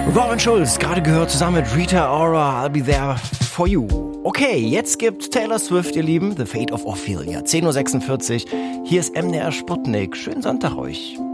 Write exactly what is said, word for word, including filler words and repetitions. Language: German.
Robin Schulz, gerade gehört, zusammen mit Rita Ora, I'll be there for you. Okay, jetzt gibt Taylor Swift, ihr Lieben, The Fate of Ophelia. zehn Uhr sechsundvierzig. Hier ist M D R Sputnik. Schönen Sonntag euch.